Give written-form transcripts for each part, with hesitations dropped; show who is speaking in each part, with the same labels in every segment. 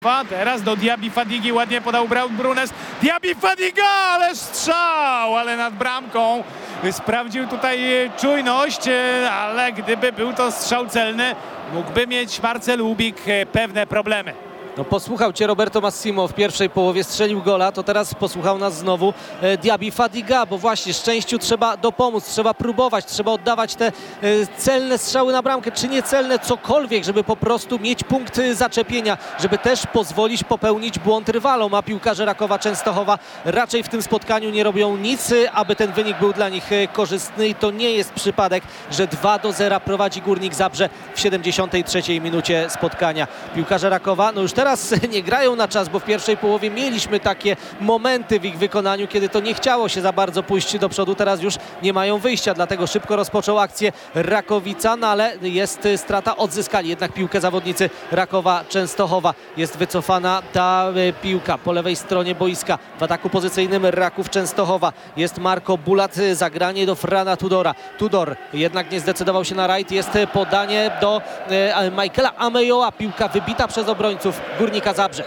Speaker 1: Teraz do Diaby Fadigi ładnie podał Braut Brunes. Diaby Fadiga, ale strzał, ale nad bramką. Sprawdził tutaj czujność, ale gdyby był to strzał celny, mógłby mieć Marcel Łubik pewne problemy.
Speaker 2: No, posłuchał cię Roberto Massimo w pierwszej połowie, strzelił gola, to teraz posłuchał nas znowu Diaby Fadiga, bo właśnie szczęściu trzeba dopomóc, trzeba próbować, trzeba oddawać te celne strzały na bramkę, czy niecelne, cokolwiek, żeby po prostu mieć punkt zaczepienia, żeby też pozwolić popełnić błąd rywalom, a piłkarze Rakowa Częstochowa raczej w tym spotkaniu nie robią nic, aby ten wynik był dla nich korzystny i to nie jest przypadek, że 2-0 prowadzi Górnik Zabrze w 73 minucie spotkania. Piłkarze Rakowa, no już teraz nie grają na czas, bo w pierwszej połowie mieliśmy takie momenty w ich wykonaniu, kiedy to nie chciało się za bardzo pójść do przodu. Teraz już nie mają wyjścia, dlatego szybko rozpoczął akcję Rakowica, no ale jest strata, odzyskali jednak piłkę zawodnicy Rakowa Częstochowa. Jest wycofana ta piłka po lewej stronie boiska. W ataku pozycyjnym Raków Częstochowa. Jest Marco Bulat, zagranie do Frana Tudora. Tudor jednak nie zdecydował się na rajd. Jest podanie do Michaela Amejoa. Piłka wybita przez obrońców Górnika Zabrze.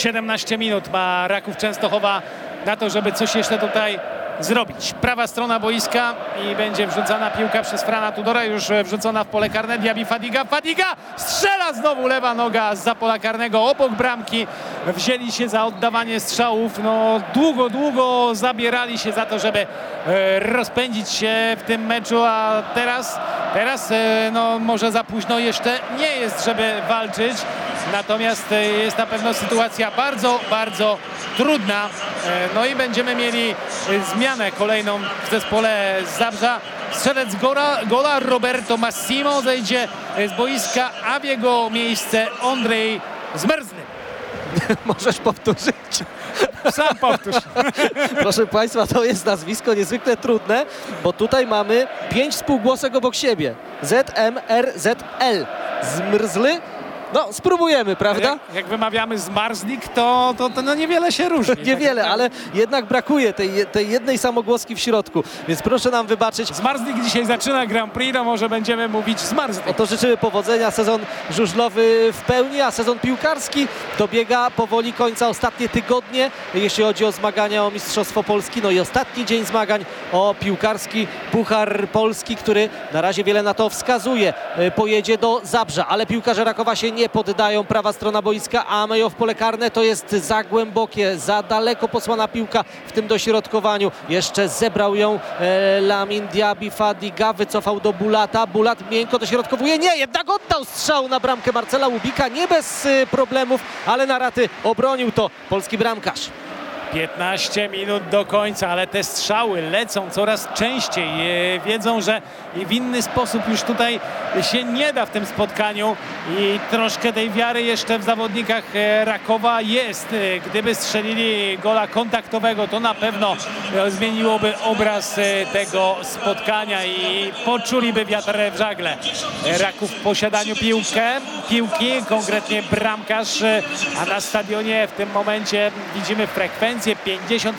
Speaker 1: 17 minut ma Raków Częstochowa na to, żeby coś jeszcze tutaj zrobić. Prawa strona boiska i będzie wrzucana piłka przez Frana Tudora, już wrzucona w pole karne. Diaby Fadiga, Fadiga strzela znowu, lewa noga zza pola karnego obok bramki. Wzięli się za oddawanie strzałów, no długo zabierali się za to, żeby rozpędzić się w tym meczu, a teraz no może za późno jeszcze nie jest, żeby walczyć. Natomiast jest na pewno sytuacja bardzo trudna. No i będziemy mieli zmianę kolejną w zespole z Zabrza. Strzelec gola Roberto Massimo zejdzie z boiska, a w jego miejsce Ondrej Zmerzny.
Speaker 2: Możesz powtórzyć?
Speaker 1: Sam powtórz.
Speaker 2: Proszę Państwa, to jest nazwisko niezwykle trudne, bo tutaj mamy 5 spółgłosek obok siebie. ZMRZL. Zmrzly? No, spróbujemy, prawda?
Speaker 1: Jak wymawiamy Zmarzlik, to no niewiele się różni.
Speaker 2: Niewiele,
Speaker 1: tak,
Speaker 2: ale jednak brakuje tej jednej samogłoski w środku, więc proszę nam wybaczyć.
Speaker 1: Zmarzlik dzisiaj zaczyna Grand Prix, no może będziemy mówić Zmarzlik.
Speaker 2: Oto życzymy powodzenia, sezon żużlowy w pełni, a sezon piłkarski dobiega powoli końca. Ostatnie tygodnie, jeśli chodzi o zmagania o Mistrzostwo Polski, no i ostatni dzień zmagań o piłkarski Puchar Polski, który na razie wiele na to wskazuje. Pojedzie do Zabrza, ale piłkarze Rakowa się nie poddają. Prawa strona boiska, a Amejo w pole karne, to jest za głębokie, za daleko posłana piłka w tym dośrodkowaniu. Jeszcze zebrał ją Lamin Diaby Fadiga, wycofał do Bulata. Bulat miękko dośrodkowuje, nie, jednak oddał strzał na bramkę Marcela Łubika, nie bez problemów, ale na raty obronił to polski bramkarz.
Speaker 1: 15 minut do końca, ale te strzały lecą coraz częściej. Wiedzą, że w inny sposób już tutaj się nie da w tym spotkaniu i troszkę tej wiary jeszcze w zawodnikach Rakowa jest. Gdyby strzelili gola kontaktowego, to na pewno zmieniłoby obraz tego spotkania i poczuliby wiatr w żagle. Raków w posiadaniu piłki, konkretnie bramkarz, a na stadionie w tym momencie widzimy frekwencję 50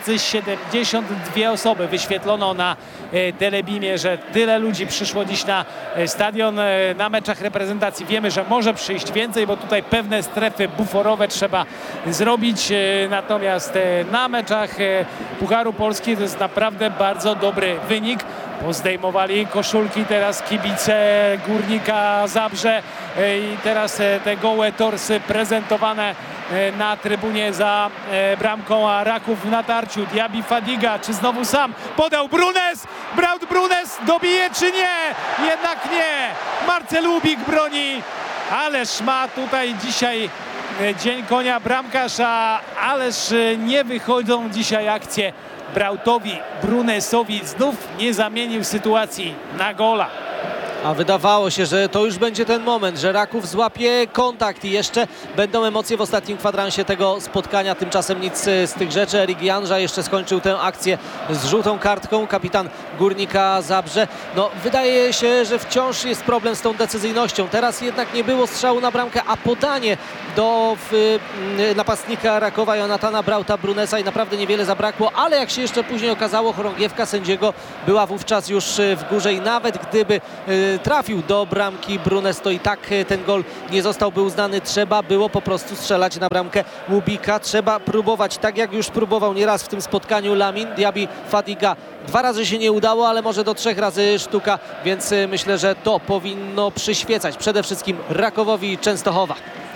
Speaker 1: 072 osoby. Wyświetlono na telebimie, że tyle ludzi przyszło dziś na stadion na meczach reprezentacji. Wiemy, że może przyjść więcej, bo tutaj pewne strefy buforowe trzeba zrobić. Natomiast na meczach Pucharu Polski to jest naprawdę bardzo dobry wynik. Pozdejmowali koszulki teraz kibice Górnika Zabrze i teraz te gołe torsy prezentowane na trybunie za bramką, a Raków w natarciu. Diaby Fadiga, czy znowu sam? Podał Brunes! Braut Brunes dobije czy nie? Jednak nie! Marcel Łubik broni, ależ ma tutaj dzisiaj dzień konia bramkarza, ależ nie wychodzą dzisiaj akcje Brautowi Brunesowi. Znów nie zamienił sytuacji na gola.
Speaker 2: A wydawało się, że to już będzie ten moment, że Raków złapie kontakt i jeszcze będą emocje w ostatnim kwadransie tego spotkania. Tymczasem nic z tych rzeczy. Erik Janża jeszcze skończył tę akcję z żółtą kartką. Kapitan Górnika Zabrze. No, wydaje się, że wciąż jest problem z tą decyzyjnością. Teraz jednak nie było strzału na bramkę, a podanie do napastnika Rakowa Jonatana Brauta Brunesa i naprawdę niewiele zabrakło, ale jak się jeszcze później okazało, chorągiewka sędziego była wówczas już w górze i nawet gdyby trafił do bramki Brunes, to i tak ten gol nie zostałby uznany. Trzeba było po prostu strzelać na bramkę Łubika. Trzeba próbować, tak jak już próbował nieraz w tym spotkaniu Lamin Diaby Fadiga. 2 razy się nie udało, ale może do 3 razy sztuka, więc myślę, że to powinno przyświecać przede wszystkim Rakowowi Częstochowa.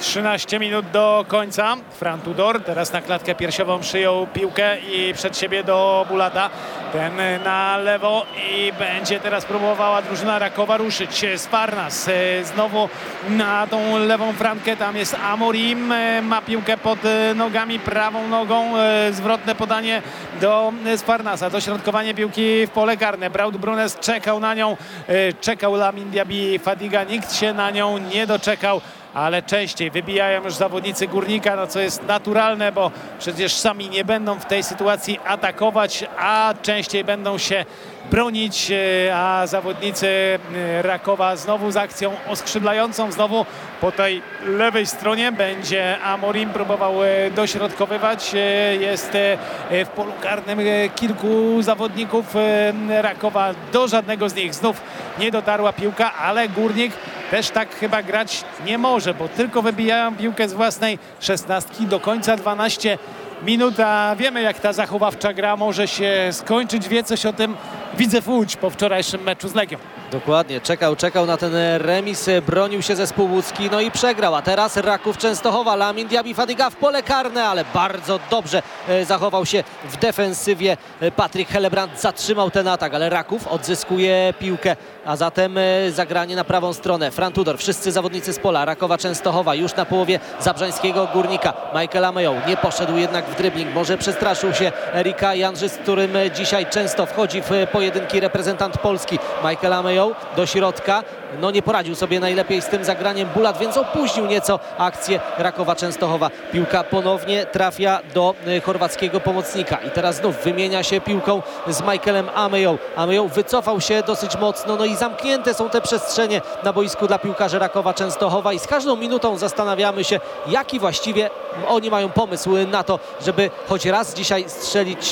Speaker 1: 13 minut do końca. Fran Tudor teraz na klatkę piersiową przyjął piłkę i przed siebie do Bulata. Ten na lewo i będzie teraz próbowała drużyna Rakowa ruszyć. Sfarnas znowu na tą lewą frankę. Tam jest Amorim. Ma piłkę pod nogami, prawą nogą. Zwrotne podanie do Sfarnasa. Dośrodkowanie piłki w pole karne. Braut Brunes czekał na nią. Czekał Lamin Diaby Fadiga. Nikt się na nią nie doczekał. Ale częściej wybijają już zawodnicy Górnika, no co jest naturalne, bo przecież sami nie będą w tej sytuacji atakować, a częściej będą się bronić, a zawodnicy Rakowa znowu z akcją oskrzydlającą, znowu po tej lewej stronie będzie Amorim próbował dośrodkowywać. Jest w polu karnym kilku zawodników Rakowa, do żadnego z nich znów nie dotarła piłka, ale Górnik też tak chyba grać nie może, bo tylko wybijają piłkę z własnej 16 do końca 12 minut, a wiemy jak ta zachowawcza gra może się skończyć. Wie coś o tym Widzew Łódź po wczorajszym meczu z Legią.
Speaker 2: Dokładnie, czekał na ten remis, bronił się zespół łódzki, no i przegrał, a teraz Raków Częstochowa, Lamin Diaby Fadiga w pole karne, ale bardzo dobrze zachował się w defensywie. Patryk Helebrand zatrzymał ten atak, ale Raków odzyskuje piłkę, a zatem zagranie na prawą stronę. Fran Tudor, wszyscy zawodnicy z pola, Rakowa Częstochowa już na połowie zabrzańskiego Górnika. Michael Ameją nie poszedł jednak w dribbling, może przestraszył się Erika Jandrzy, z którym dzisiaj często wchodzi w pojedynki reprezentant Polski. Michael Ameją do środka, no nie poradził sobie najlepiej z tym zagraniem Bulat, więc opóźnił nieco akcję Rakowa Częstochowa. Piłka ponownie trafia do chorwackiego pomocnika i teraz znów wymienia się piłką z Michaelem Ameją. Ameją wycofał się dosyć mocno, no i zamknięte są te przestrzenie na boisku dla piłkarzy Rakowa Częstochowa i z każdą minutą zastanawiamy się, jaki właściwie oni mają pomysł na to, żeby choć raz dzisiaj strzelić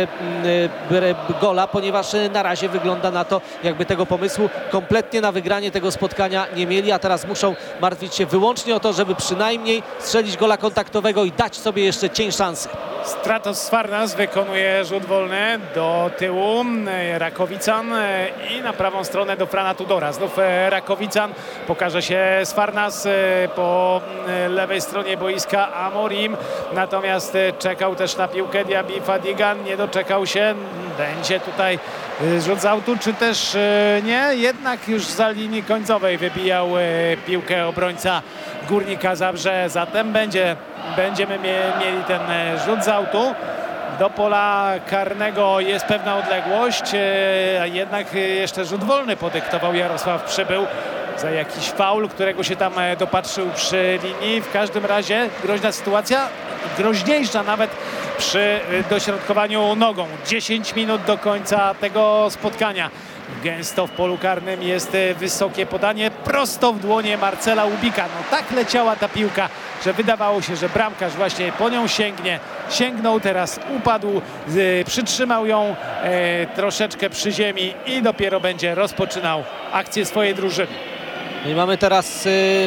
Speaker 2: gola, ponieważ na razie wygląda na to, jakby tego pomysłu kompletnie na wygranie tego spotkania nie mieli, a teraz muszą martwić się wyłącznie o to, żeby przynajmniej strzelić gola kontaktowego i dać sobie jeszcze cień szansy.
Speaker 1: Stratos Sfarnas wykonuje rzut wolny do tyłu, Rakowican i na prawą stronę do Frana Tudora. Znów Rakowican, pokaże się Sfarnas po lewej stronie boiska Amorim, natomiast czekał też na piłkę Diaby Fadiga, nie doczekał się. Będzie tutaj rzut z autu, czy też nie? Jednak już za linii końcowej wybijał piłkę obrońca Górnika Zabrze, zatem będziemy mieli ten rzut z autu. Do pola karnego jest pewna odległość, a jednak jeszcze rzut wolny podyktował Jarosław Przybył za jakiś faul, którego się tam dopatrzył przy linii. W każdym razie groźna sytuacja, groźniejsza nawet przy dośrodkowaniu nogą. 10 minut do końca tego spotkania. Gęsto w polu karnym jest wysokie podanie prosto w dłonie Marcela Łubika. No tak leciała ta piłka, że wydawało się, że bramkarz właśnie po nią sięgnie. Sięgnął, teraz upadł, przytrzymał ją troszeczkę przy ziemi i dopiero będzie rozpoczynał akcję swojej drużyny.
Speaker 2: I mamy teraz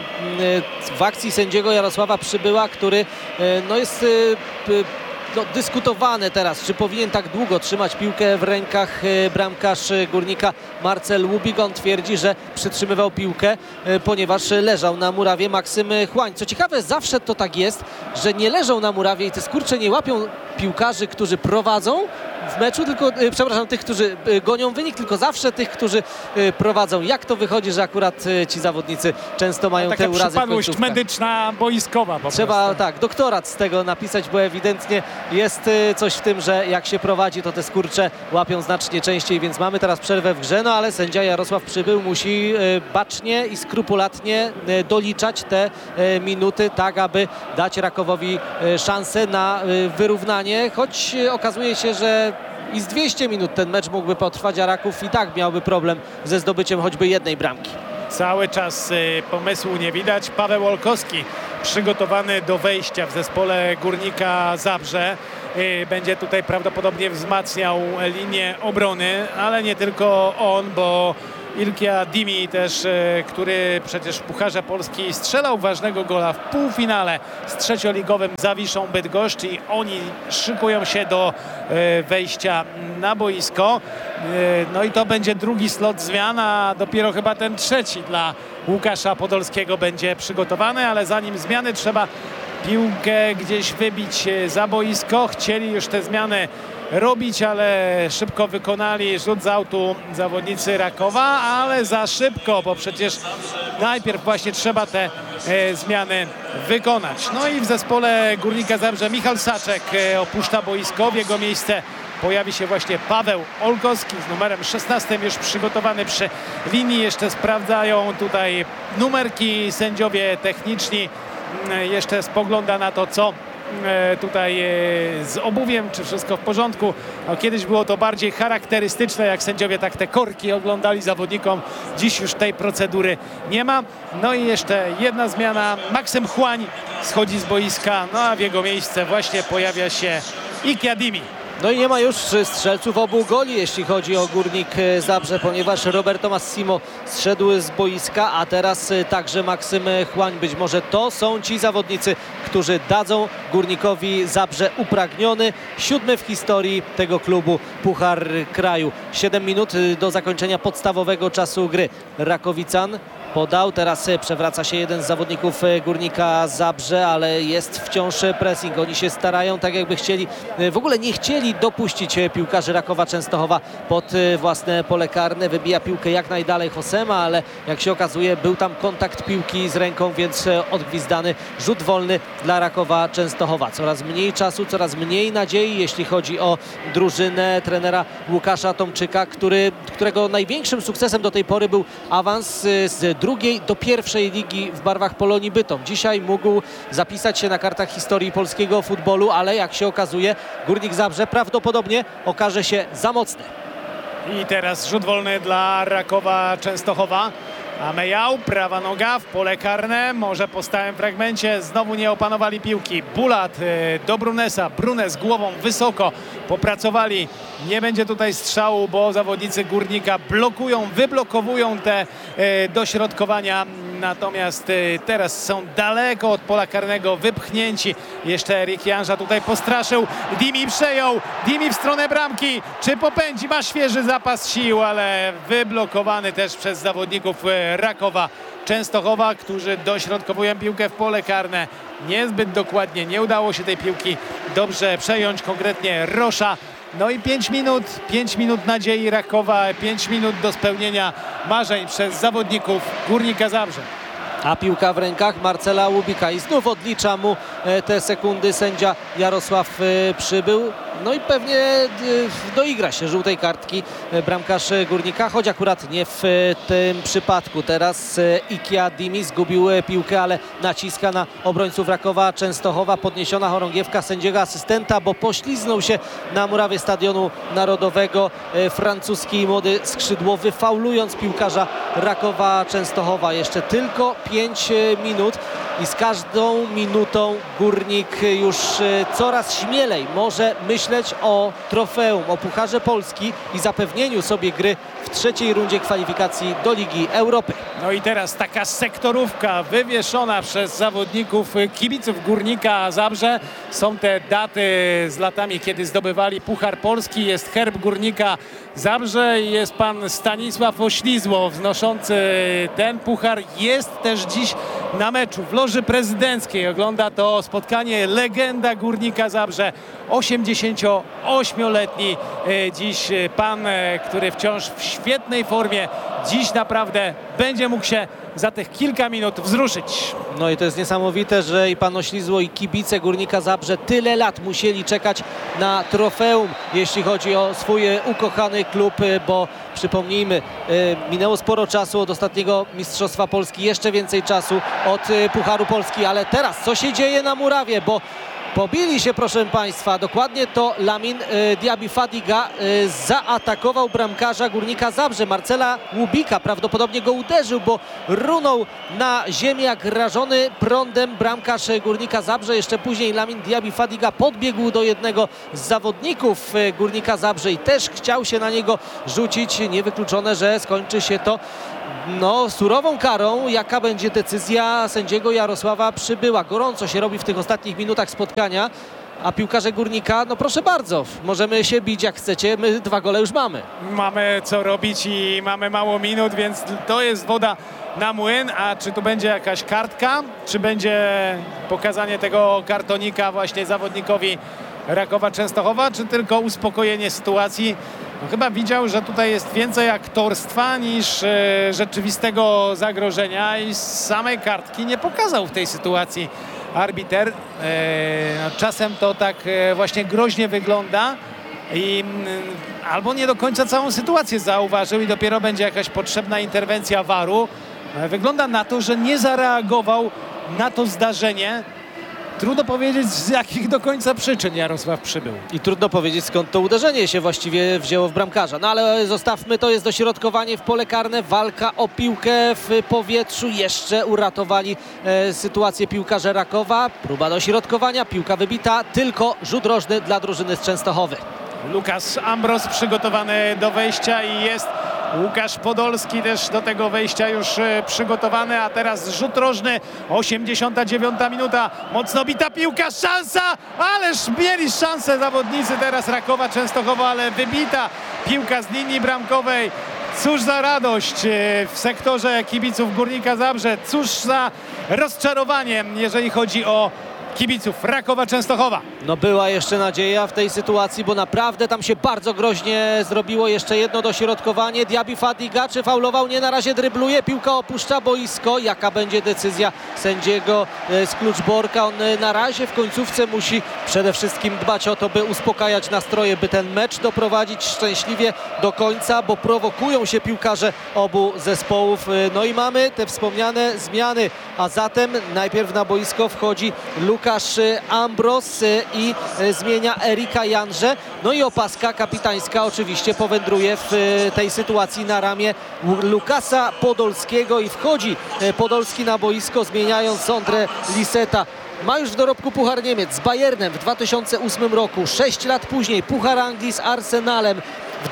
Speaker 2: w akcji sędziego Jarosława Przybyła, który no jest dyskutowane teraz, czy powinien tak długo trzymać piłkę w rękach bramkarz Górnika Marcel Łubik. On twierdzi, że przytrzymywał piłkę, ponieważ leżał na murawie Maksym Chłań. Co ciekawe, zawsze to tak jest, że nie leżą na murawie i te skurcze nie łapią piłkarzy, którzy prowadzą w meczu, tylko, przepraszam, tych, którzy gonią wynik, tylko zawsze tych, którzy prowadzą. Jak to wychodzi, że akurat ci zawodnicy często mają te urazy w końcówkach?
Speaker 1: Taka przypadłość medyczna boiskowa po
Speaker 2: Trzeba
Speaker 1: prostu.
Speaker 2: tak, doktorat z tego napisać, bo ewidentnie jest coś w tym, że jak się prowadzi, to te skurcze łapią znacznie częściej, więc mamy teraz przerwę w grze, no ale sędzia Jarosław Przybył musi bacznie i skrupulatnie doliczać te minuty, tak aby dać Rakowowi szansę na wyrównanie, choć okazuje się, że i z 200 minut ten mecz mógłby potrwać, a Raków i tak miałby problem ze zdobyciem choćby jednej bramki.
Speaker 1: Cały czas pomysłu nie widać. Paweł Olkowski przygotowany do wejścia w zespole Górnika Zabrze. Będzie tutaj prawdopodobnie wzmacniał linię obrony, ale nie tylko on, bo Ilkia Dimi też, który przecież w Pucharze Polski strzelał ważnego gola w półfinale z trzecioligowym Zawiszą Bydgoszcz i oni szykują się do wejścia na boisko. No i to będzie drugi slot zmian, a dopiero chyba ten trzeci dla Łukasza Podolskiego będzie przygotowany, ale zanim zmiany trzeba piłkę gdzieś wybić za boisko. Chcieli już te zmiany robić, ale szybko wykonali rzut z autu zawodnicy Rakowa, ale za szybko, bo przecież najpierw właśnie trzeba te zmiany wykonać. No i w zespole Górnika Zabrze Michał Saczek opuszcza boisko. W jego miejsce pojawi się właśnie Paweł Olkowski z numerem 16, już przygotowany przy linii. Jeszcze sprawdzają tutaj numerki sędziowie techniczni. Jeszcze spogląda na to, co tutaj z obuwiem, czy wszystko w porządku. No, kiedyś było to bardziej charakterystyczne, jak sędziowie tak te korki oglądali zawodnikom. Dziś już tej procedury nie ma. No i jeszcze jedna zmiana. Maksym Chłań schodzi z boiska, no a w jego miejsce właśnie pojawia się Ilkia Dimi.
Speaker 2: No i nie ma już strzelców obu goli, jeśli chodzi o Górnik Zabrze, ponieważ Roberto Massimo zszedł z boiska, a teraz także Maksym Chłań. Być może to są ci zawodnicy, którzy dadzą Górnikowi Zabrze upragniony 7. w historii tego klubu Puchar Kraju. 7 minut do zakończenia podstawowego czasu gry. Rakowican podał, teraz przewraca się jeden z zawodników Górnika Zabrze, ale jest wciąż pressing. Oni się starają, tak jakby chcieli, w ogóle nie chcieli dopuścić piłkarzy Rakowa Częstochowa pod własne pole karne. Wybija piłkę jak najdalej Hosema, ale jak się okazuje, był tam kontakt piłki z ręką, więc odgwizdany rzut wolny dla Rakowa Częstochowa. Coraz mniej czasu, coraz mniej nadziei, jeśli chodzi o drużynę trenera Łukasza Tomczyka, którego największym sukcesem do tej pory był awans z drugiej do pierwszej ligi w barwach Polonii Bytom. Dzisiaj mógł zapisać się na kartach historii polskiego futbolu, ale jak się okazuje, Górnik Zabrze prawdopodobnie okaże się za mocny.
Speaker 1: I teraz rzut wolny dla Rakowa Częstochowa. A Mejał, prawa noga w pole karne, może po stałym fragmencie znowu nie opanowali piłki. Bulat do Brunesa, Brunes głową wysoko popracowali. Nie będzie tutaj strzału, bo zawodnicy Górnika blokują, wyblokowują te dośrodkowania. Natomiast teraz są daleko od pola karnego, wypchnięci. Jeszcze Erik Janża tutaj postraszył. Dimi przejął, Dimi w stronę bramki. Czy popędzi? Ma świeży zapas sił, ale wyblokowany też przez zawodników Rakowa Częstochowa, którzy dośrodkowują piłkę w pole karne. Niezbyt dokładnie, nie udało się tej piłki dobrze przejąć, konkretnie Rosza. No i 5 minut nadziei Rakowa, 5 minut do spełnienia marzeń przez zawodników Górnika Zabrze.
Speaker 2: A piłka w rękach Marcela Łubika i znów odlicza mu te sekundy sędzia Jarosław Przybył. No i pewnie doigra się żółtej kartki bramkarz Górnika, choć akurat nie w tym przypadku. Teraz Ilkia Dimi zgubił piłkę, ale naciska na obrońców Rakowa Częstochowa. Podniesiona chorągiewka sędziego asystenta, bo pośliznął się na murawie Stadionu Narodowego francuski młody skrzydłowy, faulując piłkarza Rakowa Częstochowa. Jeszcze tylko 5 minut i z każdą minutą Górnik już coraz śmielej może myśleć o trofeum, o Pucharze Polski i zapewnieniu sobie gry w trzeciej rundzie kwalifikacji do Ligi Europy.
Speaker 1: No i teraz taka sektorówka wywieszona przez zawodników kibiców Górnika Zabrze. Są te daty z latami, kiedy zdobywali Puchar Polski. Jest herb Górnika Zabrze i jest pan Stanisław Oślizło wznoszący ten puchar. Jest też dziś na meczu w loży prezydenckiej. Ogląda to spotkanie legenda Górnika Zabrze. 88-letni dziś pan, który wciąż w świetnej formie. Dziś naprawdę będzie mógł się za tych kilka minut wzruszyć.
Speaker 2: No i to jest niesamowite, że i pan Oślizło, i kibice Górnika Zabrze tyle lat musieli czekać na trofeum, jeśli chodzi o swój ukochany klub, bo przypomnijmy, minęło sporo czasu od ostatniego Mistrzostwa Polski, jeszcze więcej czasu od Pucharu Polski, ale teraz co się dzieje na murawie, bo Pobili się, proszę Państwa, dokładnie to Lamin Diaby Fadiga zaatakował bramkarza Górnika Zabrze, Marcela Łubika. Prawdopodobnie go uderzył, bo runął na ziemię jak rażony prądem bramkarz Górnika Zabrze. Jeszcze później Lamin Diaby Fadiga podbiegł do jednego z zawodników Górnika Zabrze i też chciał się na niego rzucić. Niewykluczone, że skończy się to surową karą. Jaka będzie decyzja sędziego Jarosława Przybyła? Gorąco się robi w tych ostatnich minutach spotkania, a piłkarze Górnika, no proszę bardzo, możemy się bić jak chcecie, my 2 gole już mamy.
Speaker 1: Mamy co robić i mamy mało minut, więc to jest woda na młyn. A czy tu będzie jakaś kartka, czy będzie pokazanie tego kartonika właśnie zawodnikowi Rakowa Częstochowa, czy tylko uspokojenie sytuacji? No, chyba widział, że tutaj jest więcej aktorstwa niż rzeczywistego zagrożenia i samej kartki nie pokazał w tej sytuacji arbiter. Czasem to tak właśnie groźnie wygląda i albo nie do końca całą sytuację zauważył i dopiero będzie jakaś potrzebna interwencja VAR-u. Wygląda na to, że nie zareagował na to zdarzenie. Trudno powiedzieć, z jakich do końca przyczyn Jarosław Przybył.
Speaker 2: I trudno powiedzieć, skąd to uderzenie się właściwie wzięło w bramkarza. No ale zostawmy to, jest dośrodkowanie w pole karne, walka o piłkę w powietrzu. Jeszcze uratowali sytuację piłkarze Rakowa. Próba dośrodkowania, piłka wybita, tylko rzut rożny dla drużyny z Częstochowy.
Speaker 1: Lukas Ambros przygotowany do wejścia i jest Łukasz Podolski też do tego wejścia już przygotowany, a teraz rzut rożny, 89 minuta, mocno bita piłka, szansa, ależ mieli szansę zawodnicy teraz Rakowa Częstochowa, ale wybita piłka z linii bramkowej. Cóż za radość w sektorze kibiców Górnika Zabrze, cóż za rozczarowanie, jeżeli chodzi o kibiców Rakowa Częstochowa.
Speaker 2: No była jeszcze nadzieja w tej sytuacji, bo naprawdę tam się bardzo groźnie zrobiło. Jeszcze jedno dośrodkowanie. Diaby Fadiga, czy faulował? Nie, na razie drybluje. Piłka opuszcza boisko. Jaka będzie decyzja sędziego z Kluczborka? On na razie w końcówce musi przede wszystkim dbać o to, by uspokajać nastroje, by ten mecz doprowadzić szczęśliwie do końca, bo prowokują się piłkarze obu zespołów. No i mamy te wspomniane zmiany, a zatem najpierw na boisko wchodzi Lukasz Ambros i zmienia Erika Janże. No i opaska kapitańska oczywiście powędruje w tej sytuacji na ramię Lukasa Podolskiego i wchodzi Podolski na boisko, zmieniając Sondrę Liseta. Ma już w dorobku Puchar Niemiec z Bayernem w 2008 roku. 6 lat później Puchar Anglii z Arsenalem. W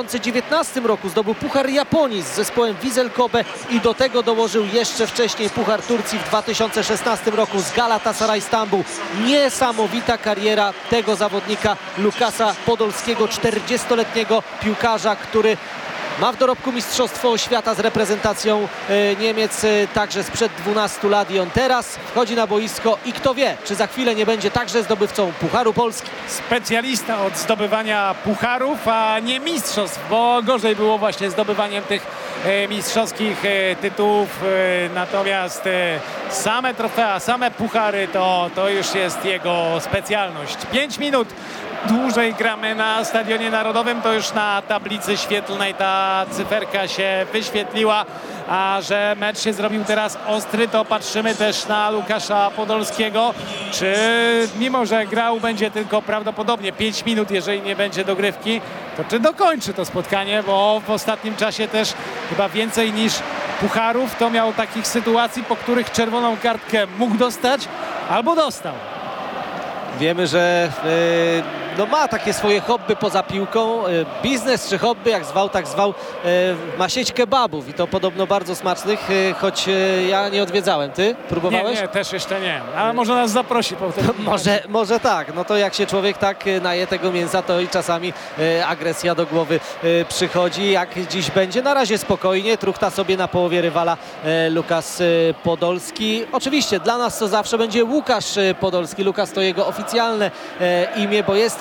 Speaker 2: 2019 roku zdobył Puchar Japonii z zespołem Wisel Kobe i do tego dołożył jeszcze wcześniej Puchar Turcji w 2016 roku z Galatasaray Stambuł. Niesamowita kariera tego zawodnika Lukasa Podolskiego, 40-letniego piłkarza, który ma w dorobku Mistrzostwo Świata z reprezentacją Niemiec także sprzed 12 lat i on teraz wchodzi na boisko i kto wie, czy za chwilę nie będzie także zdobywcą Pucharu Polski.
Speaker 1: Specjalista od zdobywania pucharów, a nie mistrzostw, bo gorzej było właśnie zdobywaniem tych mistrzowskich tytułów. Natomiast same trofea, same puchary to już jest jego specjalność. 5 minut dłużej gramy na Stadionie Narodowym, to już na tablicy świetlnej ta cyferka się wyświetliła, a że mecz się zrobił teraz ostry, to patrzymy też na Lukasza Podolskiego, czy mimo, że grał będzie tylko prawdopodobnie 5 minut, jeżeli nie będzie dogrywki, to czy dokończy to spotkanie, bo w ostatnim czasie też chyba więcej niż pucharów to miał takich sytuacji, po których czerwoną kartkę mógł dostać albo dostał.
Speaker 2: Wiemy, że ma takie swoje hobby poza piłką, biznes czy hobby, jak zwał, tak zwał, ma sieć kebabów i to podobno bardzo smacznych, choć ja nie odwiedzałem. Ty próbowałeś?
Speaker 1: Nie, też jeszcze nie, ale może nas zaprosi potem.
Speaker 2: Może tak, no to jak się człowiek tak naje tego mięsa, to i czasami agresja do głowy przychodzi, jak dziś będzie. Na razie spokojnie, truchta sobie na połowie rywala Lukas Podolski. Oczywiście dla nas to zawsze będzie Łukasz Podolski. Lukas to jego oficjalne imię, bo jest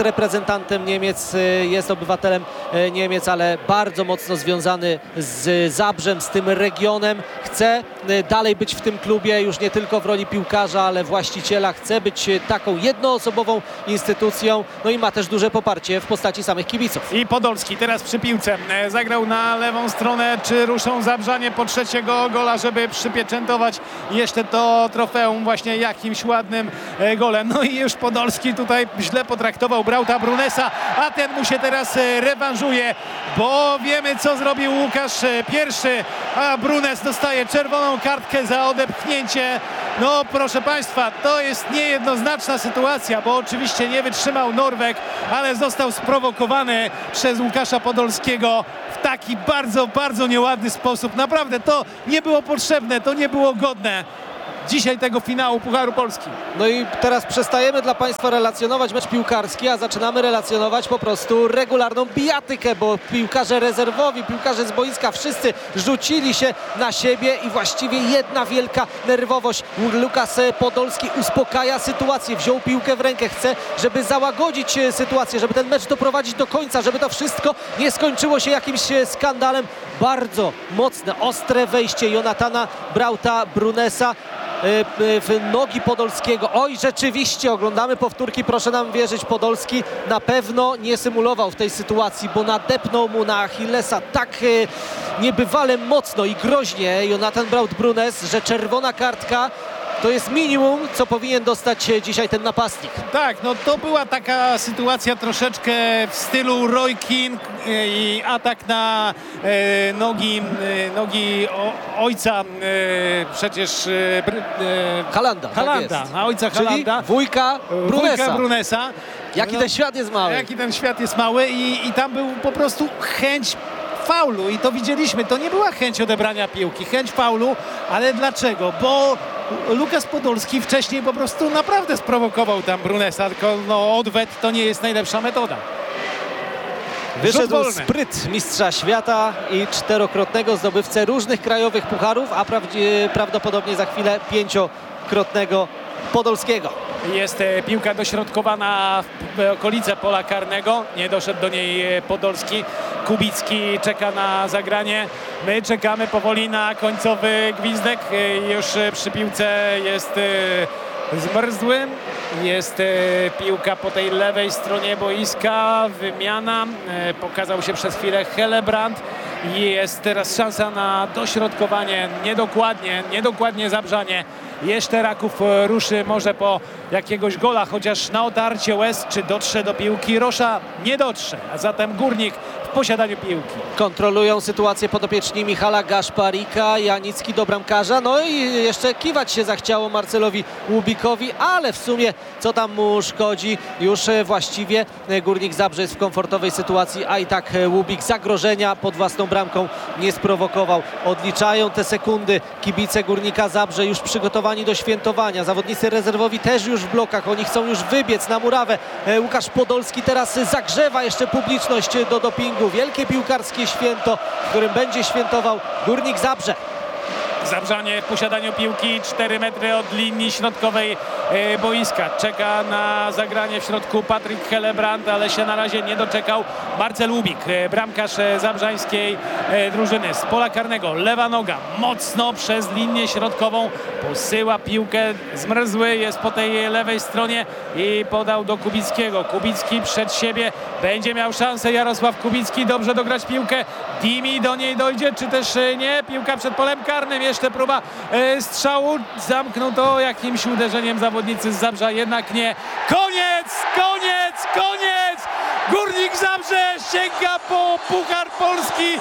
Speaker 2: reprezentantem Niemiec, jest obywatelem Niemiec, ale bardzo mocno związany z Zabrzem, z tym regionem. Chce dalej być w tym klubie, już nie tylko w roli piłkarza, ale właściciela. Chce być taką jednoosobową instytucją, no i ma też duże poparcie w postaci samych kibiców.
Speaker 1: I Podolski teraz przy piłce zagrał na lewą stronę. Czy ruszą Zabrzanie po trzeciego gola, żeby przypieczętować jeszcze to trofeum właśnie jakimś ładnym golem? No i już Podolski tutaj źle potraktował Brauta Brunesa, a ten mu się teraz rewanżuje, bo wiemy, co zrobił Łukasz pierwszy, a Brunes dostaje czerwoną kartkę za odepchnięcie. No proszę Państwa, to jest niejednoznaczna sytuacja, bo oczywiście nie wytrzymał Norweg, ale został sprowokowany przez Łukasza Podolskiego w taki bardzo, bardzo nieładny sposób. Naprawdę to nie było potrzebne, to nie było godne dzisiaj tego finału Pucharu Polski.
Speaker 2: No i teraz przestajemy dla Państwa relacjonować mecz piłkarski, a zaczynamy relacjonować po prostu regularną bijatykę, bo piłkarze rezerwowi, piłkarze z boiska, wszyscy rzucili się na siebie i właściwie jedna wielka nerwowość. Łukasz Podolski uspokaja sytuację, wziął piłkę w rękę, chce, żeby załagodzić sytuację, żeby ten mecz doprowadzić do końca, żeby to wszystko nie skończyło się jakimś skandalem. Bardzo mocne, ostre wejście Jonathana Brauta Brunesa w nogi Podolskiego. Oj, rzeczywiście, oglądamy powtórki, proszę nam wierzyć, Podolski na pewno nie symulował w tej sytuacji, bo nadepnął mu na Achillesa tak niebywale mocno i groźnie Jonathan Braut Brunes, że czerwona kartka to jest minimum, co powinien dostać dzisiaj ten napastnik.
Speaker 1: Tak, no to była taka sytuacja troszeczkę w stylu Roy Keane i atak na nogi ojca przecież
Speaker 2: Halanda,
Speaker 1: Halanda,
Speaker 2: tak
Speaker 1: a ojca
Speaker 2: czyli
Speaker 1: Halanda.
Speaker 2: wujka Brunesa.
Speaker 1: Jaki
Speaker 2: ten świat jest mały.
Speaker 1: Jaki ten świat jest mały i tam był po prostu chęć faulu i to widzieliśmy. To nie była chęć odebrania piłki, chęć faulu, ale dlaczego? Bo Łukasz Podolski wcześniej po prostu naprawdę sprowokował tam Brunesa, tylko no, odwet to nie jest najlepsza metoda.
Speaker 2: Wyszedł spryt mistrza świata i czterokrotnego zdobywcę różnych krajowych pucharów, a prawdopodobnie za chwilę pięciokrotnego Podolskiego.
Speaker 1: Jest piłka dośrodkowana w okolice pola karnego. Nie doszedł do niej Podolski. Kubicki czeka na zagranie. My czekamy powoli na końcowy gwizdek. Już przy piłce jest Zmrzły. Jest piłka po tej lewej stronie boiska. Wymiana. Pokazał się przez chwilę Helebrand. Jest teraz szansa na dośrodkowanie. Niedokładnie Zabrzanie. Jeszcze Raków ruszy może po jakiegoś gola, chociaż na otarcie łez, czy dotrze do piłki. Rosza nie dotrze, a zatem Górnik w posiadaniu piłki.
Speaker 2: Kontrolują sytuację podopieczni Michala Gaszparika, Janicki do bramkarza, no i jeszcze kiwać się zachciało Marcelowi Łubikowi, ale w sumie co tam mu szkodzi, już właściwie Górnik Zabrze jest w komfortowej sytuacji, a i tak Łubik zagrożenia pod własną bramką nie sprowokował. Odliczają te sekundy kibice Górnika Zabrze, już przygotowani do świętowania. Zawodnicy rezerwowi też już w blokach, oni chcą już wybiec na murawę. Łukasz Podolski teraz zagrzewa jeszcze publiczność do dopingu. Wielkie piłkarskie święto, w którym będzie świętował Górnik Zabrze.
Speaker 1: Zabrzanie w posiadaniu piłki, 4 metry od linii środkowej boiska. Czeka na zagranie w środku Patryk Helebrand, ale się na razie nie doczekał. Marcel Łubik, bramkarz zabrzańskiej drużyny. Z pola karnego, lewa noga, mocno przez linię środkową. Posyła piłkę, Zmrzły jest po tej lewej stronie i podał do Kubickiego. Kubicki przed siebie, będzie miał szansę Jarosław Kubicki, dobrze dograć piłkę. Dimi do niej dojdzie, czy też nie? Piłka przed polem karnym, jeszcze próba strzału. Zamknął to jakimś uderzeniem zawodnicy z Zabrza, jednak nie. Koniec! Górnik Zabrze sięga po Puchar Polski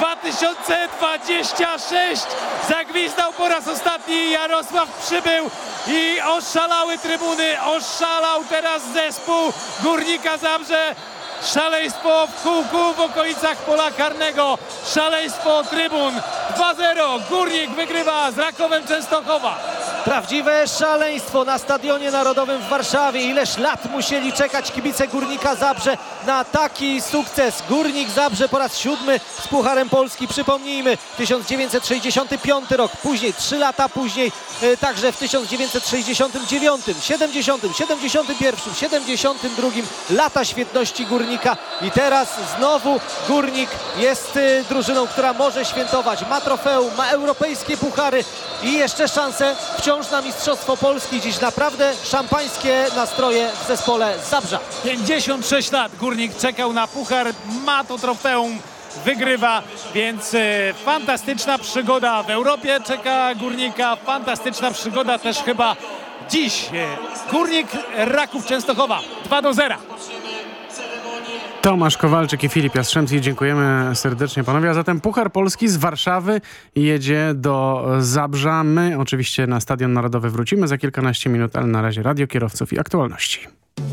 Speaker 1: 2026. Zagwizdał po raz ostatni Jarosław Przybył i oszalały trybuny. Oszalał teraz zespół Górnika Zabrze. Szaleństwo w kółku w okolicach pola karnego. Szaleństwo trybun. 2-0. Górnik wygrywa z Rakowem Częstochowa.
Speaker 2: Prawdziwe szaleństwo na Stadionie Narodowym w Warszawie. Ileż lat musieli czekać kibice Górnika Zabrze na taki sukces. Górnik Zabrze po raz 7 z Pucharem Polski. Przypomnijmy, 1965 rok, później 3 lata później, także w 1969, 70, 71, 72 lata świetności Górnika. I teraz znowu Górnik jest drużyną, która może świętować. Ma trofeum, ma europejskie puchary i jeszcze szansę wciąż na Mistrzostwo Polski. Dziś naprawdę szampańskie nastroje w zespole z Zabrza.
Speaker 1: 56 lat Górnik czekał na puchar, ma to trofeum, wygrywa, więc fantastyczna przygoda w Europie czeka Górnika, fantastyczna przygoda też chyba dziś. Górnik Raków Częstochowa 2-0.
Speaker 3: Tomasz Kowalczyk i Filip Jastrzębski, dziękujemy serdecznie panowie. A zatem Puchar Polski z Warszawy jedzie do Zabrza. My oczywiście na Stadion Narodowy wrócimy za kilkanaście minut, ale na razie Radio Kierowców i aktualności.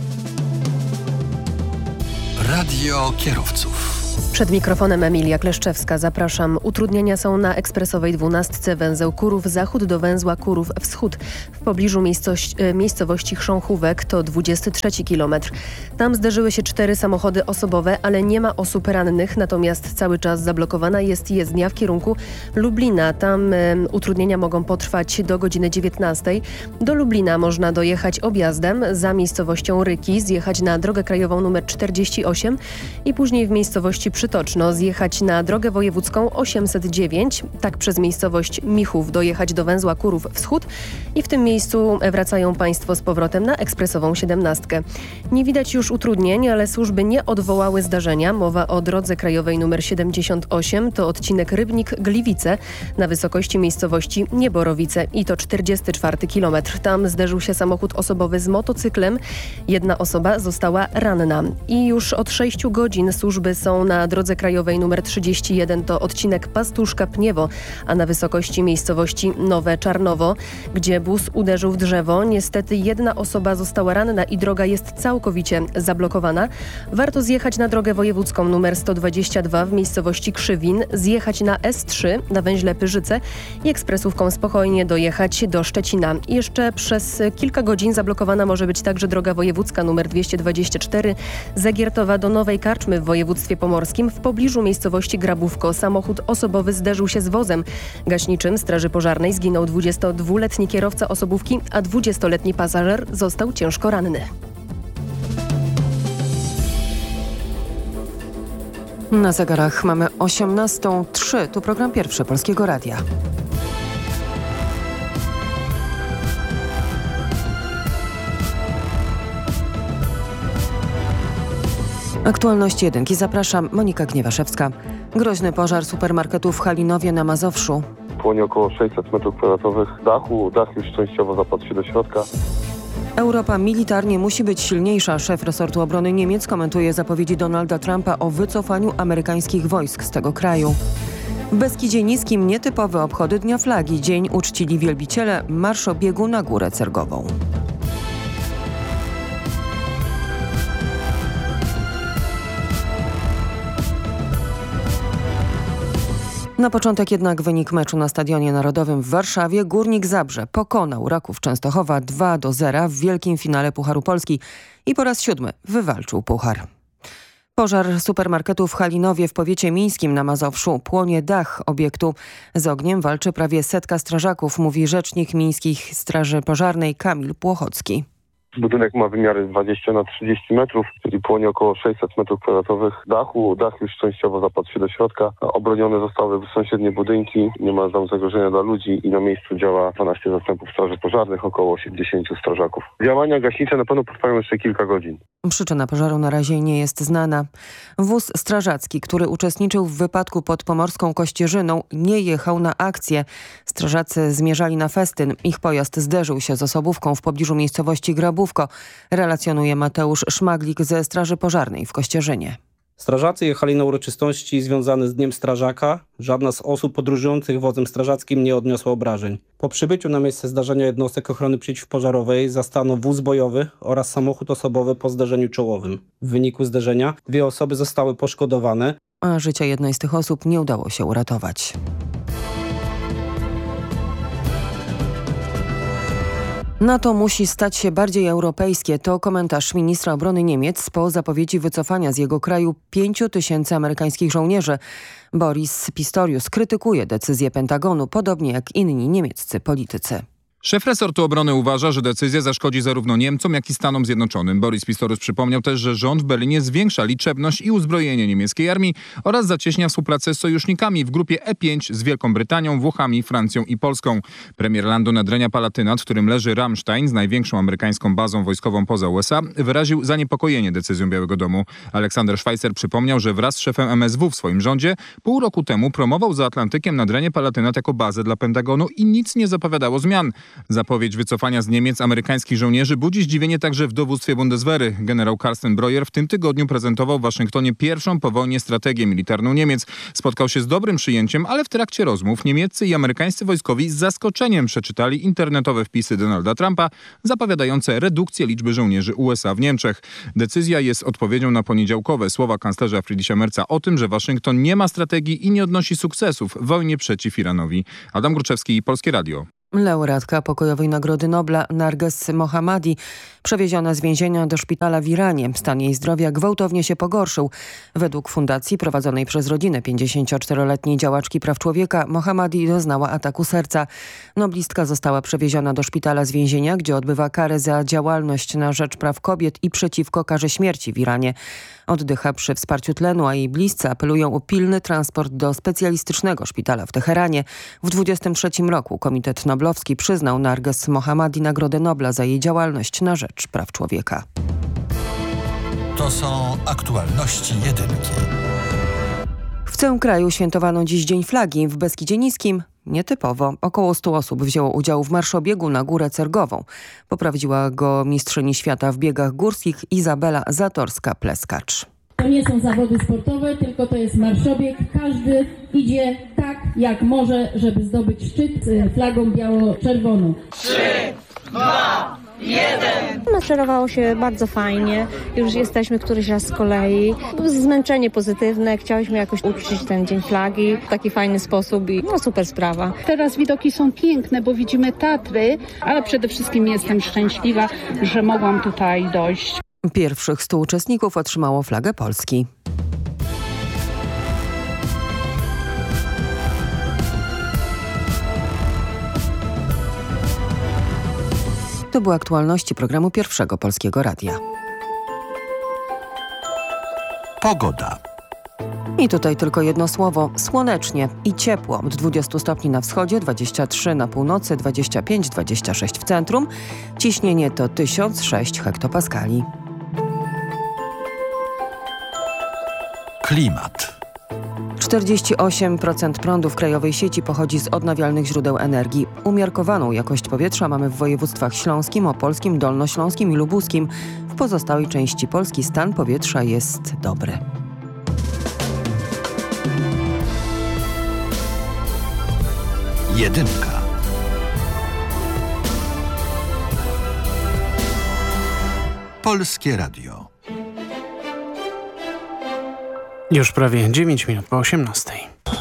Speaker 4: Radio Kierowców.
Speaker 5: Przed mikrofonem Emilia Kleszczewska. Zapraszam. Utrudnienia są na ekspresowej 12 węzeł Kurów Zachód do węzła Kurów Wschód. W pobliżu miejscowości Chrząchówek to 23 kilometr. Tam zderzyły się 4 samochody osobowe, ale nie ma osób rannych. Natomiast cały czas zablokowana jest jezdnia w kierunku Lublina. Tam utrudnienia mogą potrwać do godziny 19. Do Lublina można dojechać objazdem za miejscowością Ryki, zjechać na drogę krajową nr 48 i później w miejscowości Przytoczno zjechać na drogę wojewódzką 809, tak przez miejscowość Michów dojechać do węzła Kurów Wschód i w tym miejscu wracają Państwo z powrotem na ekspresową 17. Nie widać już utrudnień, ale służby nie odwołały zdarzenia. Mowa o drodze krajowej nr 78, to odcinek Rybnik-Gliwice na wysokości miejscowości Nieborowice i to 44 kilometr. Tam zderzył się samochód osobowy z motocyklem. Jedna osoba została ranna i już od 6 godzin służby są na drodze krajowej nr 31, to odcinek Pastuszka-Pniewo, a na wysokości miejscowości Nowe Czarnowo, gdzie bus uderzył w drzewo. Niestety jedna osoba została ranna i droga jest całkowicie zablokowana. Warto zjechać na drogę wojewódzką nr 122 w miejscowości Krzywin, zjechać na S3 na węźle Pyrzyce i ekspresówką spokojnie dojechać do Szczecina. I jeszcze przez kilka godzin zablokowana może być także droga wojewódzka nr 224 Zagiertowa do Nowej Karczmy w województwie pomorskim. W pobliżu miejscowości Grabówko samochód osobowy zderzył się z wozem gaśniczym Straży Pożarnej. Zginął 22-letni kierowca osobówki, a 20-letni pasażer został ciężko ranny.
Speaker 6: Na zegarach mamy 18:03. Tu program pierwszy Polskiego Radia. Aktualności jedynki. Zapraszam, Monika Gniewaszewska. Groźny pożar supermarketu w Halinowie na Mazowszu.
Speaker 7: Płonie około 600 m2 dachu. Dach już częściowo zapadł się do środka.
Speaker 6: Europa militarnie musi być silniejsza. Szef resortu obrony Niemiec komentuje zapowiedzi Donalda Trumpa o wycofaniu amerykańskich wojsk z tego kraju. W Beskidzie Niskim nietypowe obchody Dnia Flagi. Dzień uczcili wielbiciele marszobiegu na Górę Cergową. Na początek jednak wynik meczu na Stadionie Narodowym w Warszawie. Górnik Zabrze pokonał Raków Częstochowa 2-0 w wielkim finale Pucharu Polski i po raz 7 wywalczył puchar. Pożar supermarketu w Halinowie w powiecie mińskim na Mazowszu. Płonie dach obiektu. Z ogniem walczy prawie 100 strażaków, mówi rzecznik Miejskich Straży Pożarnej Kamil Płochocki.
Speaker 7: Budynek ma wymiary 20 na 30 metrów, czyli płonie około 600 m2 dachu. Dach już częściowo zapadł się do środka. Obronione zostały sąsiednie budynki. Nie ma tam zagrożenia dla ludzi i na miejscu działa 12 zastępów straży pożarnych, około 80 strażaków. Działania gaśnicze na pewno potrwają jeszcze kilka godzin.
Speaker 6: Przyczyna pożaru na razie nie jest znana. Wóz strażacki, który uczestniczył w wypadku pod pomorską Kościerzyną, nie jechał na akcję. Strażacy zmierzali na festyn. Ich pojazd zderzył się z osobówką w pobliżu miejscowości Grabówko, relacjonuje Mateusz Szmaglik ze Straży Pożarnej w Kościerzynie.
Speaker 8: Strażacy jechali na uroczystości związane z Dniem Strażaka. Żadna z osób podróżujących wozem strażackim nie odniosła obrażeń. Po przybyciu na miejsce zdarzenia jednostek ochrony przeciwpożarowej zastano wóz bojowy oraz samochód osobowy po zdarzeniu czołowym. W wyniku zdarzenia 2 osoby zostały poszkodowane,
Speaker 6: a życia jednej z tych osób nie udało się uratować. NATO musi stać się bardziej europejskie. To komentarz ministra obrony Niemiec po zapowiedzi wycofania z jego kraju 5 000 amerykańskich żołnierzy. Boris Pistorius krytykuje decyzję Pentagonu, podobnie jak inni niemieccy politycy.
Speaker 9: Szef resortu obrony uważa, że decyzja zaszkodzi zarówno Niemcom, jak i Stanom Zjednoczonym. Boris Pistorius przypomniał też, że rząd w Berlinie zwiększa liczebność i uzbrojenie niemieckiej armii oraz zacieśnia współpracę z sojusznikami w grupie E5 z Wielką Brytanią, Włochami, Francją i Polską. Premier landu Nadrenia Palatinat, w którym leży Ramstein z największą amerykańską bazą wojskową poza USA, wyraził zaniepokojenie decyzją Białego Domu. Aleksander Schweitzer przypomniał, że wraz z szefem MSW w swoim rządzie pół roku temu promował za Atlantykiem Nadrenie Palatinat jako bazę dla Pentagonu i nic nie zapowiadało zmian. Zapowiedź wycofania z Niemiec amerykańskich żołnierzy budzi zdziwienie także w dowództwie Bundeswehry. Generał Carsten Breuer w tym tygodniu prezentował w Waszyngtonie pierwszą po wojnie strategię militarną Niemiec. Spotkał się z dobrym przyjęciem, ale w trakcie rozmów niemieccy i amerykańscy wojskowi z zaskoczeniem przeczytali internetowe wpisy Donalda Trumpa zapowiadające redukcję liczby żołnierzy USA w Niemczech. Decyzja jest odpowiedzią na poniedziałkowe słowa kanclerza Friedricha Merza o tym, że Waszyngton nie ma strategii i nie odnosi sukcesów w wojnie przeciw Iranowi. Adam Gruczewski, Polskie Radio.
Speaker 6: Laureatka pokojowej Nagrody Nobla Narges Mohammadi przewieziona z więzienia do szpitala w Iranie. Stan jej zdrowia gwałtownie się pogorszył. Według fundacji prowadzonej przez rodzinę 54-letniej działaczki praw człowieka Mohammadi doznała ataku serca. Noblistka została przewieziona do szpitala z więzienia, gdzie odbywa karę za działalność na rzecz praw kobiet i przeciwko karze śmierci w Iranie. Oddycha przy wsparciu tlenu, a jej bliscy apelują o pilny transport do specjalistycznego szpitala w Teheranie. W 2023 roku Komitet Noblowski przyznał Narges Mohammadi Nagrodę Nobla za jej działalność na rzecz praw człowieka.
Speaker 4: To są aktualności jedynki.
Speaker 6: W całym kraju świętowano dziś Dzień Flagi. W Beskidzie Niskim nietypowo. Około 100 osób wzięło udział w marszobiegu na Górę Cergową. Poprowadziła go mistrzyni świata w biegach górskich Izabela Zatorska-Pleskacz.
Speaker 10: To nie są zawody sportowe, tylko to jest marszobieg. Każdy idzie tak, jak może, żeby zdobyć szczyt z flagą biało-czerwoną.
Speaker 11: 3, 2, 1. Maszerowało się bardzo fajnie. Już jesteśmy któryś raz z kolei. Zmęczenie pozytywne. Chciałyśmy jakoś uczcić ten Dzień Flagi w taki fajny sposób i super sprawa.
Speaker 12: Teraz widoki są piękne, bo widzimy Tatry, ale przede wszystkim jestem szczęśliwa, że mogłam tutaj dojść.
Speaker 6: Pierwszych 100 uczestników otrzymało flagę Polski. To były aktualności programu Pierwszego Polskiego Radia.
Speaker 4: Pogoda.
Speaker 6: I tutaj tylko jedno słowo. Słonecznie i ciepło. Od 20 stopni na wschodzie, 23 na północy, 25-26 w centrum. Ciśnienie to 1006 hektopaskali.
Speaker 4: Klimat.
Speaker 6: 48% prądu w krajowej sieci pochodzi z odnawialnych źródeł energii. Umiarkowaną jakość powietrza mamy w województwach śląskim, opolskim, dolnośląskim i lubuskim. W pozostałej części Polski stan powietrza jest dobry.
Speaker 4: Jedynka. Polskie Radio.
Speaker 3: Już prawie 9 minut po 18.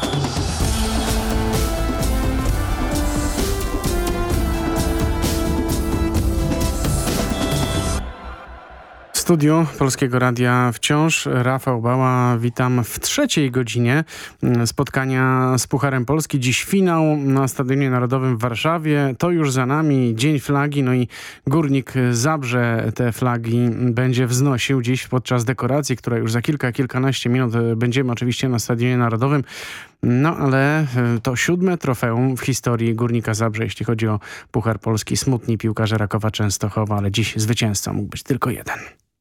Speaker 3: W studiu Polskiego Radia wciąż Rafał Bała. Witam w trzeciej godzinie spotkania z Pucharem Polski. Dziś finał na Stadionie Narodowym w Warszawie. To już za nami Dzień Flagi. No i Górnik Zabrze te flagi będzie wznosił dziś podczas dekoracji, która już za kilkanaście minut będziemy oczywiście na Stadionie Narodowym. No ale to 7. trofeum w historii Górnika Zabrze, jeśli chodzi o Puchar Polski. Smutni piłkarze Rakowa Częstochowa, ale dziś zwycięzcą mógł być tylko jeden.